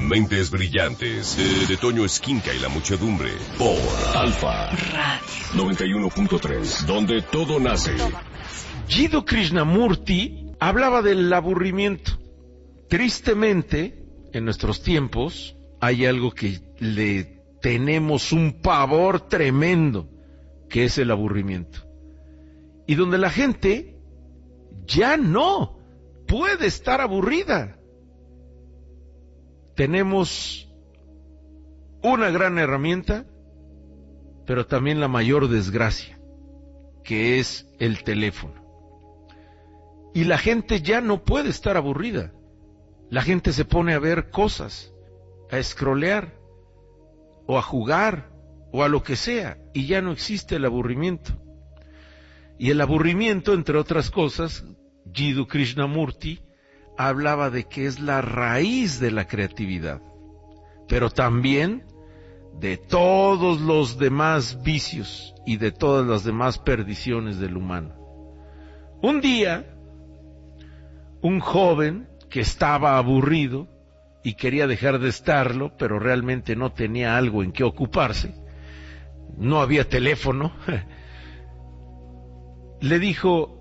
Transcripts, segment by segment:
Mentes brillantes de Toño Esquinca y la muchedumbre por Alfa Radio 91.3, donde todo nace. Jiddu Krishnamurti hablaba del aburrimiento. Tristemente, en nuestros tiempos, hay algo que le tenemos un pavor tremendo, que es el aburrimiento. Y donde la gente ya no puede estar aburrida. Tenemos una gran herramienta, pero también la mayor desgracia, que es el teléfono. Y la gente ya no puede estar aburrida. La gente se pone a ver cosas, a scrollear, o a jugar, o a lo que sea, y ya no existe el aburrimiento. Y el aburrimiento, entre otras cosas, Jiddu Krishnamurti hablaba de que es la raíz de la creatividad, pero también de todos los demás vicios y de todas las demás perdiciones del humano. Un día, un joven que estaba aburrido y quería dejar de estarlo, pero realmente no tenía algo en qué ocuparse, no había teléfono, le dijo: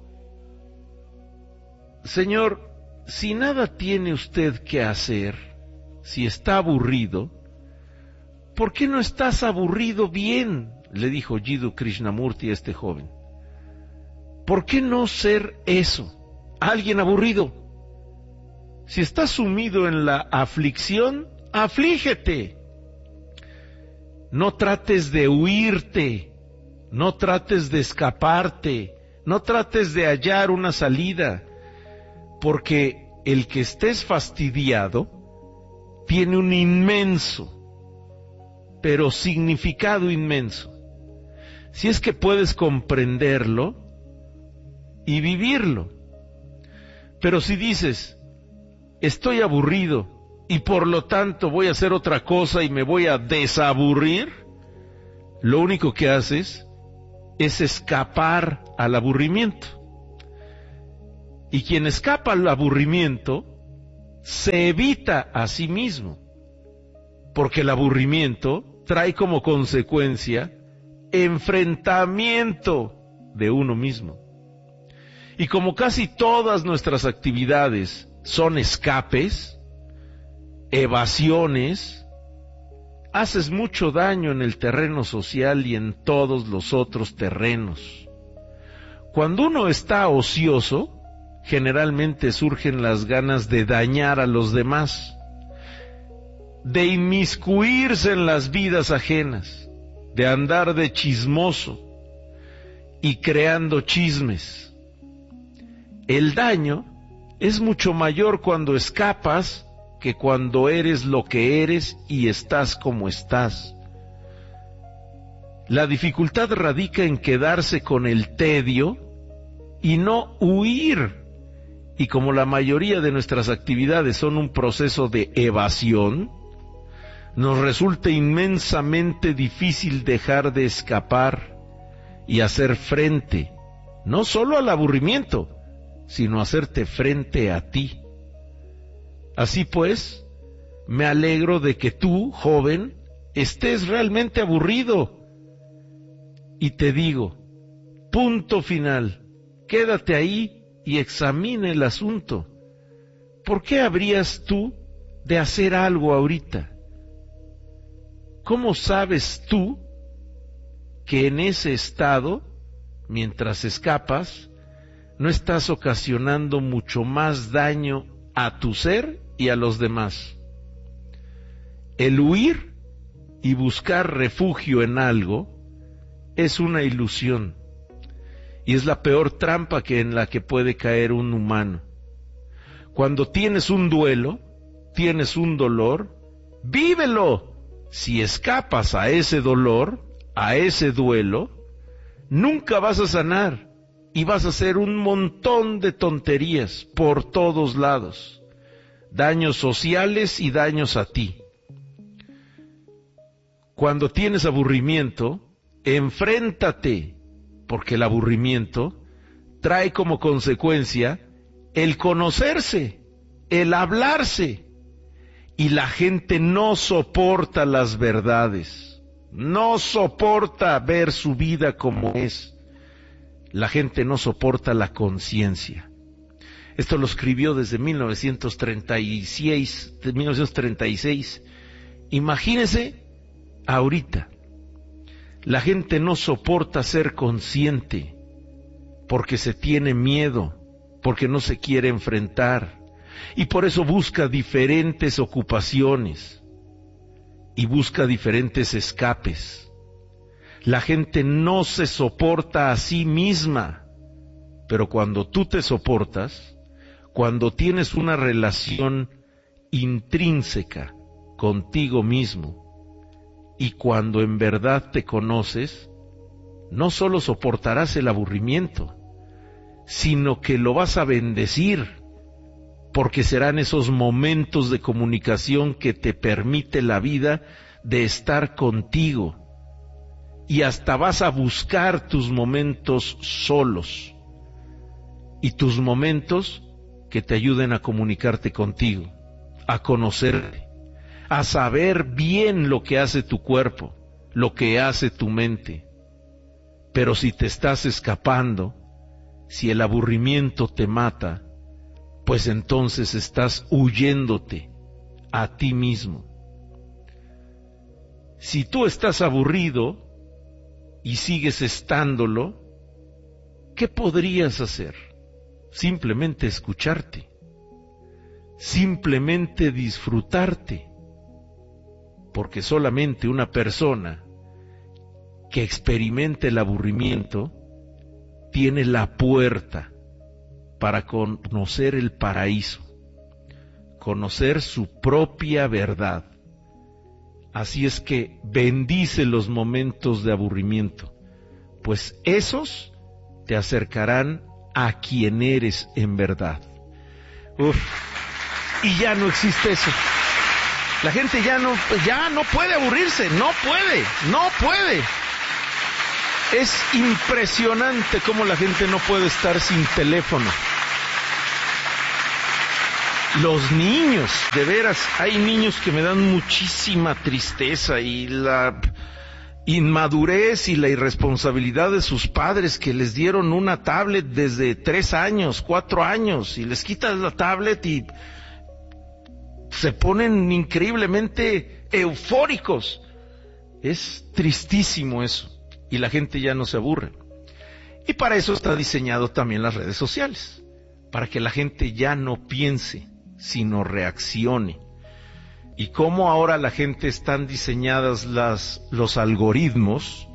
Señor, si nada tiene usted que hacer, si está aburrido, ¿por qué no estás aburrido bien?, le dijo Jiddu Krishnamurti a este joven. ¿Por qué no ser eso, alguien aburrido? Si estás sumido en la aflicción, aflígete. No trates de huirte, no trates de escaparte, no trates de hallar una salida, porque el que estés fastidiado tiene un inmenso, pero significado inmenso, si es que puedes comprenderlo y vivirlo. Pero si dices, estoy aburrido y por lo tanto voy a hacer otra cosa y me voy a desaburrir, lo único que haces es escapar al aburrimiento. Y quien escapa al aburrimiento se evita a sí mismo, porque el aburrimiento trae como consecuencia enfrentamiento de uno mismo. Y como casi todas nuestras actividades son escapes, evasiones, haces mucho daño en el terreno social y en todos los otros terrenos. Cuando uno está ocioso, generalmente surgen las ganas de dañar a los demás, de inmiscuirse en las vidas ajenas, de andar de chismoso y creando chismes. El daño es mucho mayor cuando escapas que cuando eres lo que eres y estás como estás. La dificultad radica en quedarse con el tedio y no huir. Y como la mayoría de nuestras actividades son un proceso de evasión, nos resulta inmensamente difícil dejar de escapar y hacer frente, no solo al aburrimiento, sino hacerte frente a ti. Así pues, me alegro de que tú, joven, estés realmente aburrido. Y te digo, punto final, quédate ahí y examina el asunto. ¿Por qué habrías tú de hacer algo ahorita? ¿Cómo sabes tú que en ese estado, mientras escapas, no estás ocasionando mucho más daño a tu ser y a los demás? El huir y buscar refugio en algo es una ilusión. Y es la peor trampa en la que puede caer un humano. Cuando tienes un duelo, tienes un dolor, vívelo. Si escapas a ese dolor, a ese duelo, nunca vas a sanar y vas a hacer un montón de tonterías por todos lados. Daños sociales y daños a ti. Cuando tienes aburrimiento, enfréntate, porque el aburrimiento trae como consecuencia el conocerse, el hablarse, Y la gente no soporta las verdades, no soporta ver su vida como es. La gente no soporta la conciencia. Esto lo escribió desde 1936. Imagínese ahorita. La gente no soporta ser consciente porque se tiene miedo, porque no se quiere enfrentar y por eso busca diferentes ocupaciones y busca diferentes escapes. La gente no se soporta a sí misma, pero cuando tú te soportas, cuando tienes una relación intrínseca contigo mismo y cuando en verdad te conoces, no solo soportarás el aburrimiento, sino que lo vas a bendecir, porque serán esos momentos de comunicación que te permite la vida de estar contigo, y hasta vas a buscar tus momentos solos, y tus momentos que te ayuden a comunicarte contigo, a conocerte, a saber bien lo que hace tu cuerpo, lo que hace tu mente. Pero si te estás escapando, si el aburrimiento te mata, pues entonces estás huyéndote a ti mismo. Si tú estás aburrido y sigues estándolo, ¿qué podrías hacer? Simplemente escucharte, simplemente disfrutarte, porque solamente una persona que experimente el aburrimiento tiene la puerta para conocer el paraíso, conocer su propia verdad. Así es que bendice los momentos de aburrimiento, pues esos te acercarán a quien eres en verdad. Y ya no existe eso. La gente ya no puede aburrirse, no puede. Es impresionante cómo la gente no puede estar sin teléfono. Los niños, de veras, hay niños que me dan muchísima tristeza, y la inmadurez y la irresponsabilidad de sus padres que les dieron una tablet desde 3 años, 4 años, y les quitas la tablet y se ponen increíblemente eufóricos. Es tristísimo eso. Y la gente ya no se aburre. Y para eso está diseñado también las redes sociales, para que la gente ya no piense, sino reaccione. Y como ahora la gente están diseñadas los algoritmos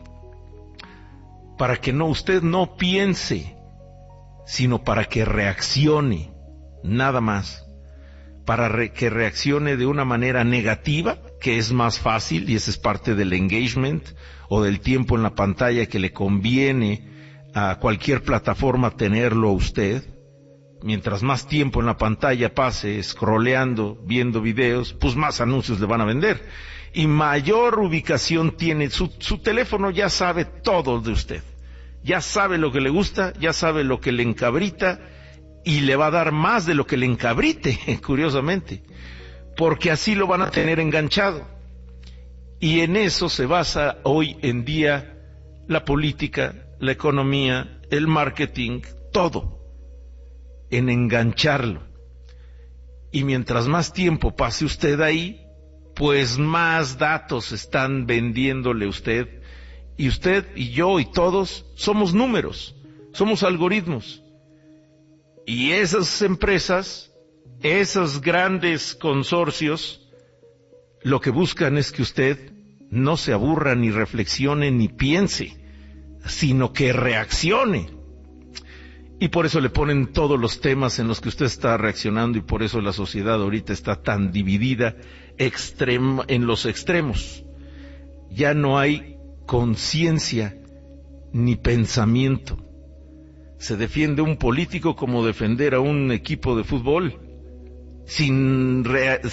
para que usted no piense, sino para que reaccione, nada más. Para que reaccione de una manera negativa, que es más fácil, y esa es parte del engagement o del tiempo en la pantalla que le conviene a cualquier plataforma tenerlo a usted. Mientras más tiempo en la pantalla pase scrolleando, viendo videos, pues más anuncios le van a vender. Y mayor ubicación tiene, su teléfono ya sabe todo de usted. Ya sabe lo que le gusta, ya sabe lo que le encabrita, y le va a dar más de lo que le encabrite, curiosamente, porque así lo van a tener enganchado. Y en eso se basa hoy en día la política, la economía, el marketing, todo, en engancharlo. Y mientras más tiempo pase usted ahí, pues más datos están vendiéndole usted, y usted y yo y todos somos números, somos algoritmos. Y esas empresas, esos grandes consorcios, lo que buscan es que usted no se aburra, ni reflexione, ni piense, sino que reaccione. Y por eso le ponen todos los temas en los que usted está reaccionando, y por eso la sociedad ahorita está tan dividida en los extremos. Ya no hay conciencia ni pensamiento. Se defiende un político como defender a un equipo de fútbol, sin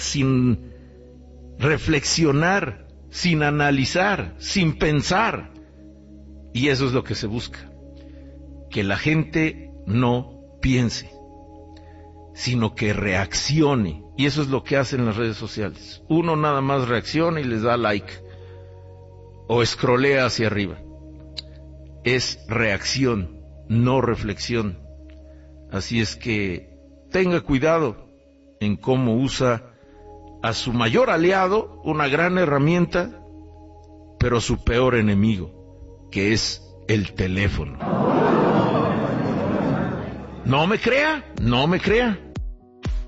reflexionar, sin analizar, sin pensar. Y eso es lo que se busca, que la gente no piense, sino que reaccione. Y eso es lo que hacen las redes sociales. Uno nada más reacciona y les da like, o escrolea hacia arriba. Es reacción, no reflexión. Así es que tenga cuidado en cómo usa a su mayor aliado, una gran herramienta, pero su peor enemigo, que es el teléfono. No me crea, no me crea.